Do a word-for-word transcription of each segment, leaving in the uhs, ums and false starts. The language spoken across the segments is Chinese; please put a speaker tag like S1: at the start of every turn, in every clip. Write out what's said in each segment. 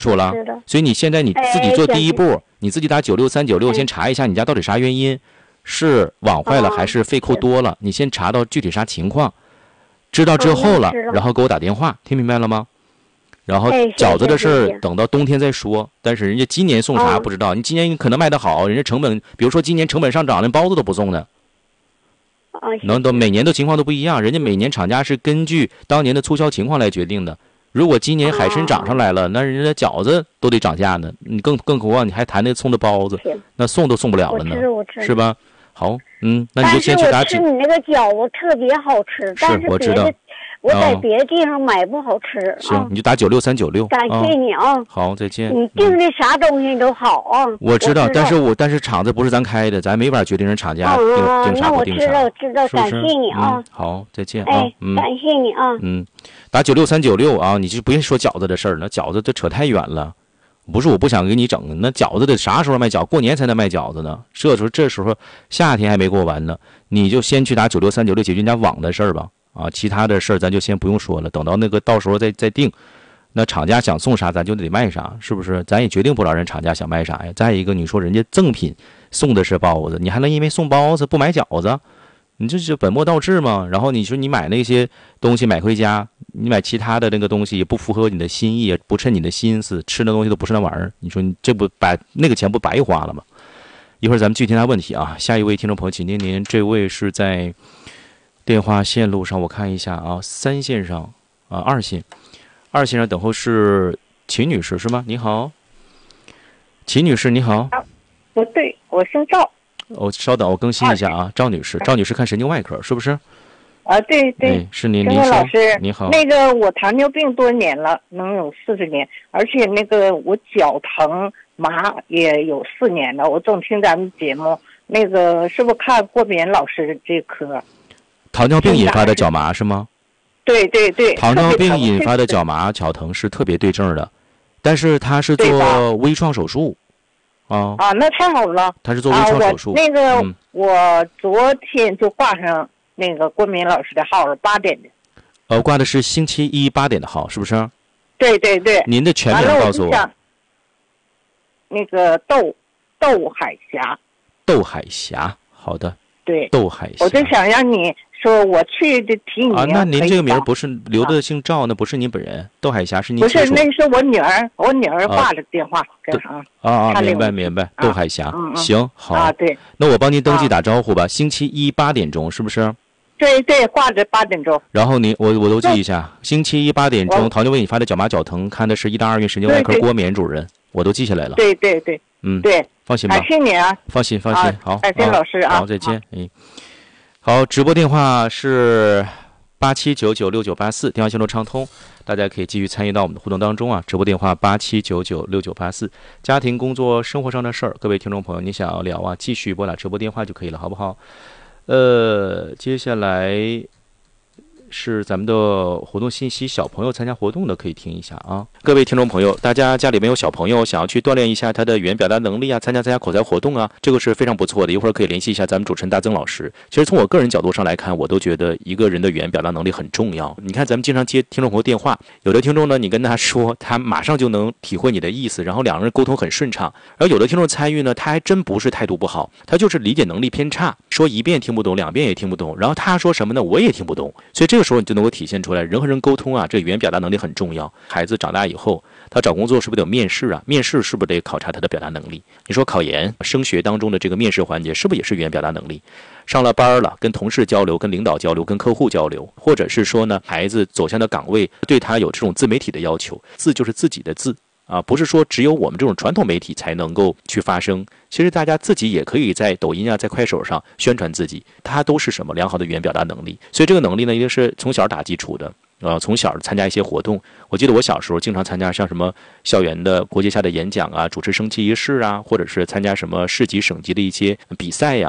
S1: 说了，所以你现在你自己做第一步，哎、你自己打九六三九六，先查一下你家到底啥原因，是网坏了还是费扣多了？你先查到具体啥情况，知道之后了，哦、然后给我打电话，听明白了吗？然后饺子的事儿等到冬天再说，但是人家今年送啥不知道，你今年可能卖得好，人家成本，比如说今年成本上涨，连包子都不送的。能都每年的情况都不一样，人家每年厂家是根据当年的促销情况来决定的。如果今年海参涨上来了，那人家饺子都得涨价呢，你更更何况你还谈那送的包子，那送都送不了了呢，是吧？好，嗯，那你就先去打。
S2: 但是我吃你那个饺子特别好吃，但是
S1: 我知道，
S2: 我在别的地方买不好吃。
S1: 行，啊、你就打九六三九六。
S2: 感谢你啊！
S1: 啊好，再见。
S2: 你订的啥东西都好啊。
S1: 我知道，
S2: 我知道
S1: 但是我但是厂子不是咱开的，咱没法决定人厂家定、
S2: 啊、
S1: 定啥不定啥。
S2: 那我知道，知道，感谢你啊、
S1: 嗯！好，再见
S2: 啊！
S1: 哎，
S2: 嗯、感谢你啊！
S1: 嗯，打九六三九六啊，你就不愿意说饺子的事儿，那饺子这扯太远了。不是我不想给你整，那饺子得啥时候卖饺？过年才能卖饺子呢。这时候这时候夏天还没过完呢，你就先去打九六三九六解决人家网的事儿吧。啊，其他的事儿咱就先不用说了，等到那个到时候再再定。那厂家想送啥，咱就得卖啥，是不是？咱也决定不了人厂家想卖啥呀。再一个，你说人家赠品送的是包子，你还能因为送包子不买饺子？你这是本末倒置吗？然后你说你买那些东西买回家，你买其他的那个东西也不符合你的心意，也不称你的心思，吃的东西都不是那玩意儿，你说你这不白那个钱不白花了吗？一会儿咱们具体答问题啊。下一位听众朋友，请您您这位是在电话线路上，我看一下啊，三线上啊，二线，二线上等候是秦女士是吗？你好，秦女士你好。
S3: 啊，不对，我姓赵。
S1: 哦，稍等，我更新一下啊，赵女士，赵女士看神经外科是不是？
S3: 啊，对对，
S1: 哎、是您，您
S3: 说。老师，
S1: 你好。
S3: 那个我糖尿病多年了，能有四十年，而且那个我脚疼麻也有四年了。我总听咱们节目，那个是不是看郭敏老师这科？
S1: 糖尿病引发的脚麻是吗？
S3: 对对对。
S1: 糖尿病引发的脚麻、脚疼是特别对症的，但是他是做微创手术。啊
S3: 啊，那太好了！
S1: 他是做微创手术。
S3: 啊、那个、
S1: 嗯，
S3: 我昨天就挂上那个郭敏老师的号了，八点的。
S1: 呃，挂的是星期一八点的号，是不是？
S3: 对对对。
S1: 您的全名告诉我。
S3: 我那个窦窦海霞。
S1: 窦海霞，好的。
S3: 对。
S1: 窦海霞。
S3: 我就想让你说我去的提你
S1: 啊，那您这个名不是留的姓赵，那不是您本人。窦海霞是您
S3: 不是，那是我女儿，我女儿挂了电话跟啊。
S1: 啊啊，明白明白，窦海霞，
S3: 嗯嗯、
S1: 行好
S3: 啊，对，
S1: 那我帮您登记打招呼吧。啊、星期一八点钟是不是？
S3: 对对，挂着八点钟。
S1: 然后您我我都记一下，星期一八点钟，糖尿病引发的脚麻脚疼，看的是医大二院神经外科郭敏主任，我都记下来了。
S3: 对对对，
S1: 嗯，
S3: 对，
S1: 放心吧。
S3: 感谢你啊，
S1: 放心放心，
S3: 啊、
S1: 好，
S3: 感谢老师啊，
S1: 好，再见，嗯。好，直播电话是八七九九六九八四，电话线路畅通，大家可以继续参与到我们的互动当中啊。直播电话八七九九六九八四，家庭、工作、生活上的事儿，各位听众朋友，你想要聊啊，继续拨打直播电话就可以了，好不好？呃，接下来是咱们的活动信息，小朋友参加活动的可以听一下啊。各位听众朋友，大家家里面有小朋友想要去锻炼一下他的语言表达能力啊，参加参加口才活动啊，这个是非常不错的。一会儿可以联系一下咱们主持人大曾老师。其实从我个人角度上来看，我都觉得一个人的语言表达能力很重要。你看咱们经常接听众朋友电话，有的听众呢，你跟他说，他马上就能体会你的意思，然后两个人沟通很顺畅。而有的听众参与呢，他还真不是态度不好，他就是理解能力偏差，说一遍听不懂，两遍也听不懂，然后他说什么呢，我也听不懂。所以这个时候你就能够体现出来，人和人沟通啊，这语言表达能力很重要。孩子长大以后，他找工作是不是得有面试啊？面试是不是得考察他的表达能力？你说考研、升学当中的这个面试环节，是不是也是语言表达能力？上了班了，跟同事交流、跟领导交流、跟客户交流，或者是说呢，孩子走向的岗位对他有这种自媒体的要求，字就是自己的字啊，不是说只有我们这种传统媒体才能够去发声。其实大家自己也可以在抖音啊，在快手上宣传自己，它都是什么良好的语言表达能力。所以这个能力呢，一定是从小打基础的。呃，从小参加一些活动，我记得我小时候经常参加像什么校园的国际下的演讲啊，主持升旗仪式啊，或者是参加什么市级、省级的一些比赛呀、啊，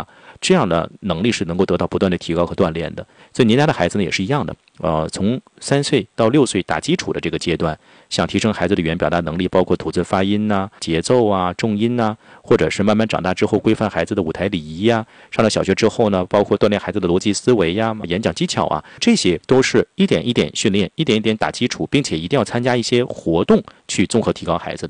S1: 这样的能力是能够得到不断的提高和锻炼的。所以您家的孩子呢也是一样的，呃，从三岁到六岁打基础的这个阶段，想提升孩子的语言表达能力，包括吐字发音呐、节奏啊、重音呐，或者是慢慢长大之后规范孩子的舞台礼仪呀，上了小学之后呢，包括锻炼孩子的逻辑思维呀、演讲技巧啊，这些都是一点一点训练，一点一点打基础，并且一定要参加一些活动去综合提高孩子的。